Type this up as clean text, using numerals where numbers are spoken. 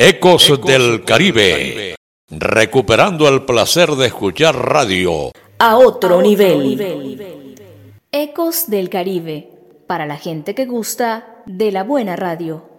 Ecos del Caribe, recuperando el placer de escuchar radio a otro nivel. Ecos del Caribe, para la gente que gusta de la buena radio.